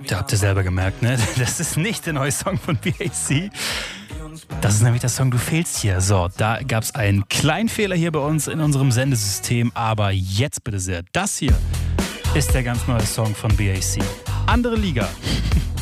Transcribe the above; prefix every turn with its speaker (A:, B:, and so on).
A: Da habt ihr selber gemerkt, ne? Das ist nicht der neue Song von BAC. Das ist nämlich der Song Du fehlst hier. So, da gab es einen kleinen Fehler hier bei uns in unserem Sendesystem, aber jetzt bitte sehr. Das hier ist der ganz neue Song von BAC. Andere Liga.